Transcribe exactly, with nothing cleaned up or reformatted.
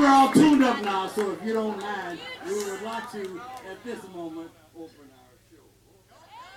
we're all tuned up now, so if you don't mind, we would like to, at this moment, open up.